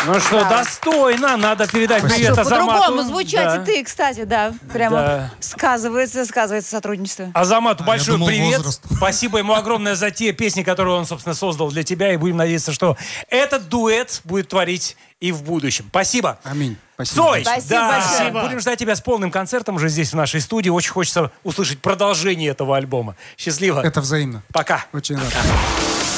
Ну что, достойно. Надо передать привет Азамату. По-другому звучать и ты, кстати, да. Прямо сказывается сотрудничество. Азамату большой привет. Спасибо ему огромное за те песни, которые он, собственно, создал для тебя. И будем надеяться, что этот дуэт будет творить и в будущем. Спасибо. Аминь. Спасибо. Цой, Спасибо. Будем ждать тебя с полным концертом уже здесь, в нашей студии. Очень хочется услышать продолжение этого альбома. Счастливо. Это взаимно. Пока. Очень рад.